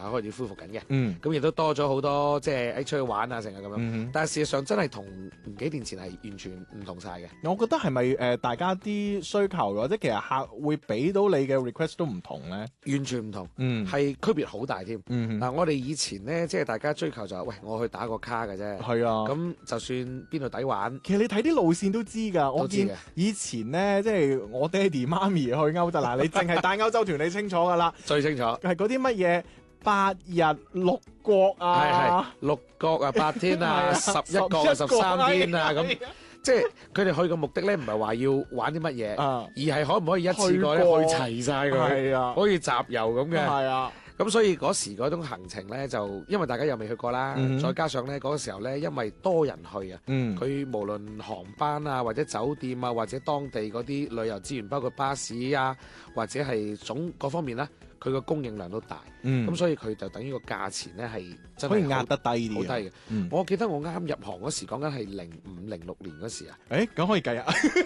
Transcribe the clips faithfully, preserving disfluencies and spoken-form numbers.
係開始恢復緊嘅。 嗯， 咁亦都多咗好多即係誒出去玩啊，成日咁樣。 嗯但係事實上真係同幾年前係完全唔同晒嘅。 我覺得係咪誒大家啲需求或者其實客會俾到你嘅 request 都唔同咧？ 完全唔同， 嗯係區別好大添。嗱、 嗯哼， 我哋以前咧，即係大家追求就係、喂，我去打個卡嘅啫。 係啊。 咁就算邊度抵玩， 其實你睇啲路線都知㗎，我見都知嘅。 以前咧，即係我爹哋媽咪去歐洲，嗱，你淨係帶歐洲團，你清楚㗎啦， 最清楚。 係嗰啲乜嘢八日六國係係啊， 六國啊，八天啊，十一國啊，十三天啊，咁即係佢哋去嘅目的咧，唔係話要玩啲乜嘢， 啊， 而係可唔可以一次過咧去過去齊晒佢， 係啊， 可以集郵咁嘅。 係啊， 咁所以嗰時嗰種行程咧，就因為大家又未去過啦， 嗯再加上咧嗰個時候咧，因為多人去啊， 嗯， 佢無論航班啊，或者酒店啊，或者當地嗰啲旅遊資源，包括巴士啊，或者係總各方面啦，佢個供應量都大，咁、 嗯， 所以佢就等於個價錢咧係真係好可以壓得低啲啊， 好低嘅。 嗯， 我記得我啱入行嗰時，講緊係零五零六年嗰時啊， 誒，咁可以計啊，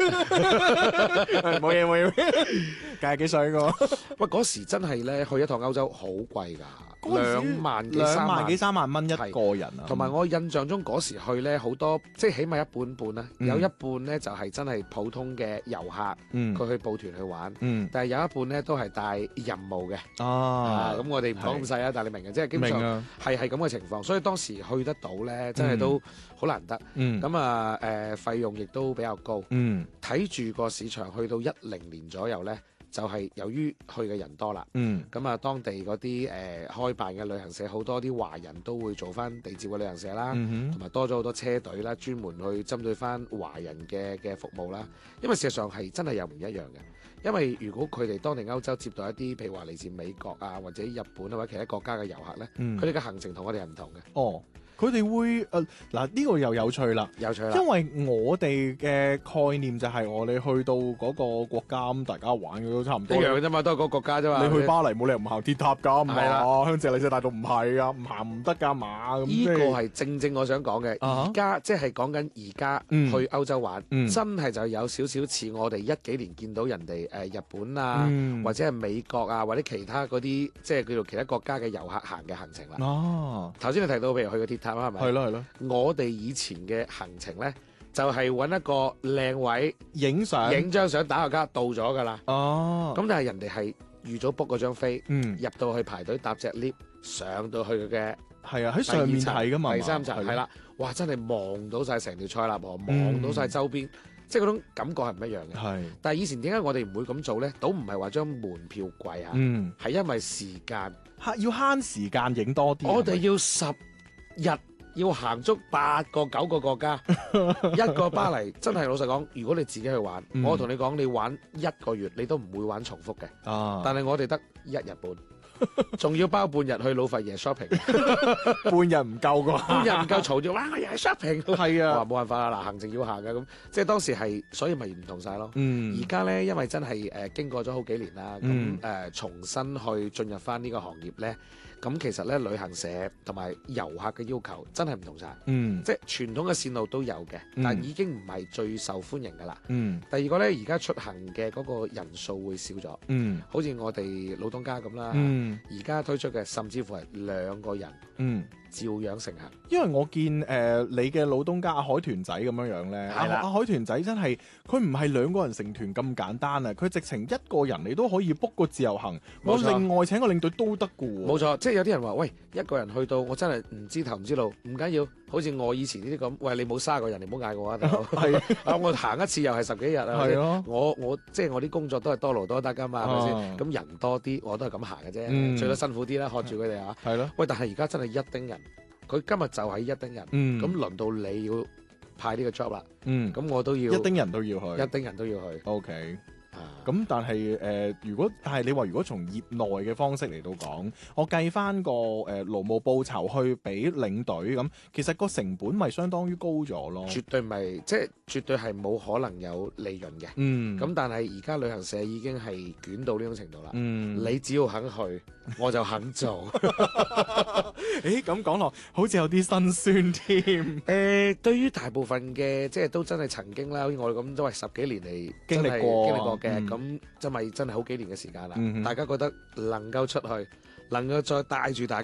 冇嘢冇嘢，計下幾歲個？ 喂嗰時真係咧去一趟歐洲好貴㗎， 嗰陣時兩萬幾兩三萬萬幾。三萬蚊一個人啊， 同埋我印象中嗰時去咧好多，即係起碼一半半啦， 嗯有一半咧就係真係普通嘅遊客， 嗯佢去報團去玩， 嗯但係有一半咧都係帶任務嘅。啊， 啊， 咁我哋唔講咁細啊，但係你明嘅，即係基本上明啊， 係係咁嘅情況，所以當時去得到咧，真係都好難得。 嗯咁啊誒費用亦都比較高， 嗯睇住個市場去到一零年左右咧，就係由於去嘅人多啦。 嗯咁啊，當地嗰啲誒開辦嘅旅行社，好多啲華人都會做翻地接嘅旅行社啦， 嗯哼同埋多咗好多車隊啦，專門去針對翻華人嘅嘅服務啦。因為事實上係真係有唔一樣嘅，因為如果佢哋當地歐洲接待一啲譬如話嚟自美國啊或者日本啊或者其他國家嘅遊客咧， 嗯佢哋嘅行程同我哋係唔同嘅， 哦，佢哋會誒嗱呢個又有趣啦。 有趣啦因。為我哋嘅概念就係我哋去到嗰個國家咁，大家玩嘅都差唔一多。 樣嘅啫嘛，都係嗰個國家啫嘛。 你去巴黎冇理由唔行鐵塔㗎嘛？ 係啦香榭麗舍大道唔係啊，唔行唔得㗎嘛。咁呢即係個係正正我想講嘅， 啊哈而家即係講緊而家嗯去歐洲玩， 嗯真係就有少少似我哋一幾年見到人哋誒、呃日本啊， 嗯或者係美國啊，或者其他嗰啲即係叫做其他國家嘅遊客行嘅行程啦。 哦， 頭先你提到譬如去個鐵塔啦，係咪？ 係咯係咯， 我哋以前嘅行程呢，就係、揾一個靚位， 影相影張相打個卡，到咗㗎啦。 哦， 咁但係人哋係預早 book 嗰張飛， 嗯入到去排隊搭隻 lift 上到去佢嘅係啊，喺上面睇㗎嘛， 第三層係啦，哇！真係望到晒成條塞納河，望到晒周邊，即係嗰種感覺係唔一樣嘅。 係但係以前點解我哋唔會咁做呢？倒唔係話張門票貴啊， 嗯， 係因為時間， 慳要慳時間影多啲。 我哋要十日要行足八個九個國家，一個巴黎真係老實講，如果你自己去玩， 嗯我同你講，你玩一個月你都唔會玩重複嘅。 啊， 但係我哋得一日半，仲要包半日去老佛爺 shopping， 半日唔夠㗎， 半日唔夠嘈住，哇！我又係 shopping。 係啊， 我話冇辦法啦，嗱，行程要行嘅咁，即係當時係，所以咪唔同晒咯。 嗯而家咧，因為真係誒、呃、經過咗好幾年啦，咁誒、 嗯呃、重新去進入翻呢個行業咧，咁其實咧旅行社同埋遊客嘅要求真係唔同晒， 嗯即係傳統嘅線路都有嘅， 嗯但已經唔係最受歡迎噶啦。 嗯第二個咧，而家出行嘅嗰個人數會少咗， 嗯好似我哋老東家咁啦， 嗯而家推出嘅甚至乎係兩個人嗯。 照樣成行。 因為我見誒、呃、你嘅老東家阿海豚仔咁樣樣咧，阿係啦阿海豚仔真係佢唔係兩個人成團咁簡單啊！佢直情一個人你都可以 book 個自由行，我冇錯另外請個領隊都得嘅喎。 冇錯，即係有啲人話：喂，一個人去到，我真係唔知頭唔知路，唔緊要。好似我以前呢啲咁，喂，你冇卅個人，你唔好嗌我啊！大佬係啊，我行一次又係十幾日啊！ 係咯我我即係我啲工作都係多勞多得噶嘛，係咪啊先？咁人多啲，我都係咁行嘅啫， 嗯最多辛苦啲啦，喝住佢哋啊！ 係咯， 喂，但係而家真係一丁人，佢今日就係一丁人， 嗯， 咁輪到你要派呢個 job 啦， 嗯， 咁我都要一丁人都要去一丁人都要去 ，OK。 啊！ 咁但係誒、呃，如果但係你話如果從業內嘅方式嚟到講，我計翻個誒、呃、勞務報酬去俾領隊咁，其實個成本咪相當於高咗咯。 絕對唔係，即係絕對係冇可能有利潤嘅。 嗯， 咁但係而家旅行社已經係捲到呢種程度啦。 嗯， 你只要肯去，我就肯做。 誒咁講落，好似有啲辛酸添。 誒、呃，對於大部分嘅即係都真係曾經啦，好似我哋咁都係十幾年嚟經歷真係過經歷過嘅， 嗯咁真係真係好幾年嘅時間啦。 嗯哼大家覺得能夠出去，能夠再帶住大家。